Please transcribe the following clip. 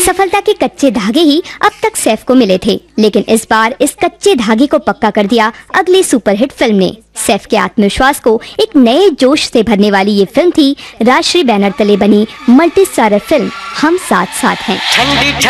सफलता के कच्चे धागे ही अब तक सैफ को मिले थे, लेकिन इस बार इस कच्चे धागे को पक्का कर दिया अगली सुपरहिट फिल्म ने। सैफ के आत्मविश्वास को एक नए जोश से भरने वाली ये फिल्म थी राजश्री बैनर तले बनी मल्टी स्टारर फिल्म हम साथ साथ हैं।